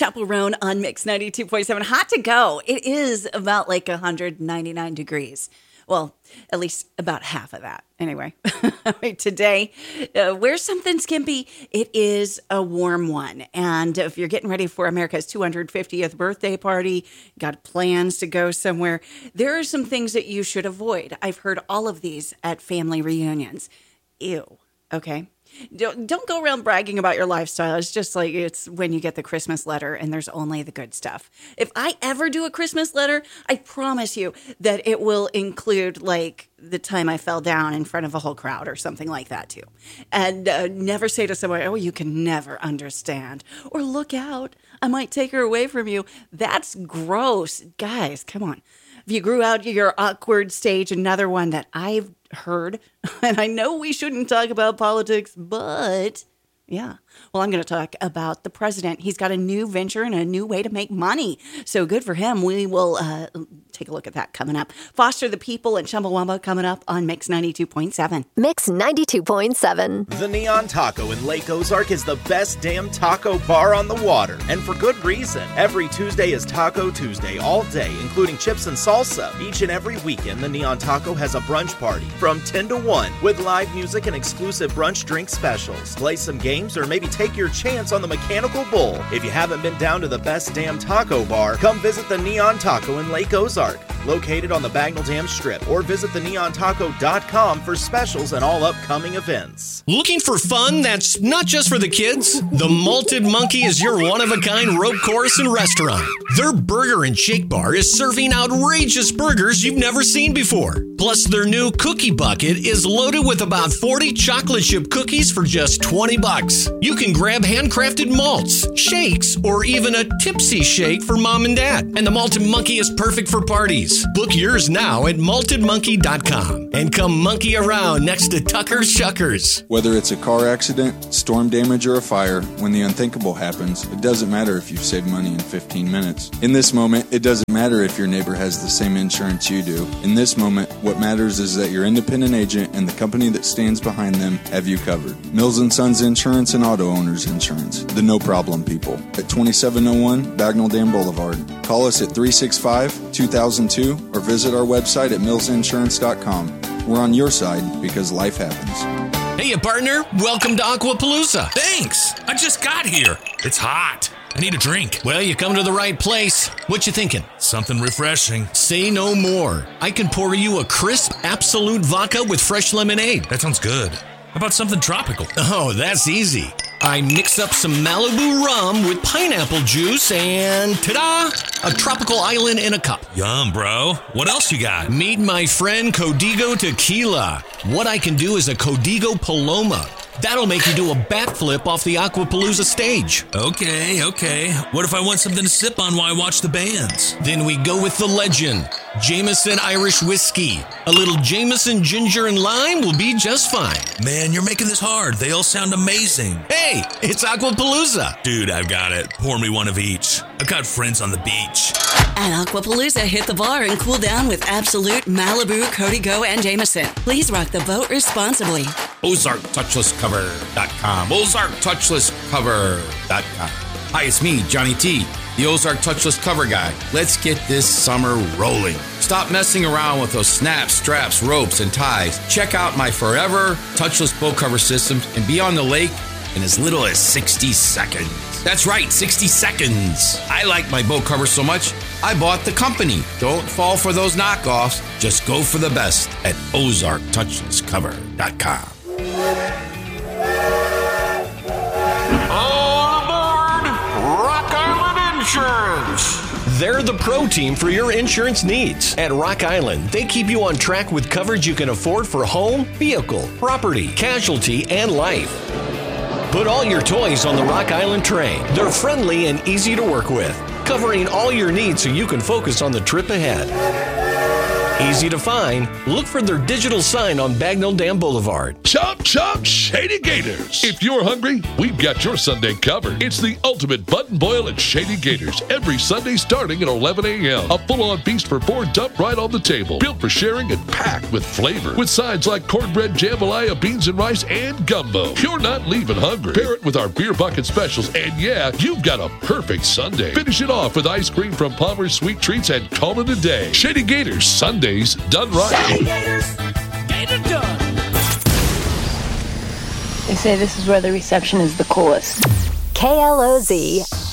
Chappell Roan on Mix 92.7. Hot to go. It is about like 199 degrees. Well, at least about half of that. Anyway, today, wear something skimpy. It is a warm one. And if you're getting ready for America's 250th birthday party, got plans to go somewhere, there are some things that you should avoid. I've heard all of these at family reunions. Ew. Okay. Don't go around bragging about your lifestyle. It's just like it's when you get the Christmas letter and there's only the good stuff. If I ever do a Christmas letter, I promise you that it will include like the time I fell down in front of a whole crowd or something like that too. And never say to someone, oh, you can never understand. Or look out, I might take her away from you. That's gross. Guys, come on. If you grew out your awkward stage, another one that I've heard, and I know we shouldn't talk about politics, but yeah. Well, I'm going to talk about the president. He's got a new venture and a new way to make money. So good for him. We will take a look at that coming up. Foster the People and Chumbawamba coming up on Mix 92.7. Mix 92.7. The Neon Taco in Lake Ozark is the best damn taco bar on the water. And for good reason. Every Tuesday is Taco Tuesday all day, including chips and salsa. Each and every weekend, the Neon Taco has a brunch party from 10 to 1 with live music and exclusive brunch drink specials. Play some games or maybe take your chance on the Mechanical Bull. If you haven't been down to the best damn taco bar, come visit the Neon Taco in Lake Ozark, located on the Bagnell Dam Strip, or visit theneontaco.com for specials and all upcoming events. Looking for fun that's not just for the kids? The Malted Monkey is your one-of-a-kind rope course and restaurant. Their burger and shake bar is serving outrageous burgers you've never seen before. Plus, their new cookie bucket is loaded with about 40 chocolate chip cookies for just $20. You can grab handcrafted malts, shakes, or even a tipsy shake for mom and dad. And the Malted Monkey is perfect for parties. Book yours now at maltedmonkey.com and come monkey around next to Tucker Shuckers. Whether it's a car accident, storm damage, or a fire, when the unthinkable happens, it doesn't matter if you've saved money in 15 minutes. In this moment, it doesn't matter if your neighbor has the same insurance you do. In this moment, what matters is that your independent agent and the company that stands behind them have you covered. Mills & Sons Insurance and Auto Owners Insurance, the no-problem people, at 2701 Bagnell Dam Boulevard. Call us at 365-2002 or visit our website at millsinsurance.com. We're on your side because life happens. Hey, partner. Welcome to Aquapalooza. Thanks. I just got here. It's hot. I need a drink. Well, you come to the right place. What you thinking? Something refreshing. Say no more. I can pour you a crisp, absolute vodka with fresh lemonade. That sounds good. How about something tropical? Oh, that's easy. I mix up some Malibu rum with pineapple juice and ta-da! A tropical island in a cup. Yum, bro. What else you got? Meet my friend Codigo Tequila. What I can do is a Codigo Paloma. That'll make you do a backflip off the Aquapalooza stage. Okay. What if I want something to sip on while I watch the bands? Then we go with the legend, Jameson Irish Whiskey. A little Jameson ginger and lime will be just fine. Man, you're making this hard. They all sound amazing. Hey, it's Aquapalooza. Dude, I've got it. Pour me one of each. I've got friends on the beach. At Aquapalooza, hit the bar and cool down with Absolute, Malibu, Codigo, and Jameson. Please rock the boat responsibly. OzarkTouchlessCover.com. OzarkTouchlessCover.com. Hi, it's me, Johnny T, the Ozark Touchless Cover Guy. Let's get this summer rolling. Stop messing around with those snaps, straps, ropes, and ties. Check out my forever touchless boat cover systems and be on the lake in as little as 60 seconds. That's right, 60 seconds. I like my boat cover so much, I bought the company. Don't fall for those knockoffs. Just go for the best at OzarkTouchlessCover.com. All aboard Rock Island Insurance. They're the pro team for your insurance needs. At Rock Island, they keep you on track with coverage you can afford for home, vehicle, property, casualty, and life. Put all your toys on the Rock Island train. They're friendly and easy to work with, covering all your needs so you can focus on the trip ahead. Easy to find. Look for their digital sign on Bagnell Dam Boulevard. Chop, chop, Shady Gators. If you're hungry, we've got your Sunday covered. It's the ultimate button boil at Shady Gators. Every Sunday starting at 11 a.m. A full-on feast for four dumped right on the table. Built for sharing and packed with flavor. With sides like cornbread, jambalaya, beans and rice, and gumbo. You're not leaving hungry. Pair it with our beer bucket specials, and yeah, you've got a perfect Sunday. Finish it off with ice cream from Palmer's Sweet Treats and call it a day. Shady Gators, Sundays done right. Shady Gators, Gator done. They say this is where the reception is the coolest. KLOZ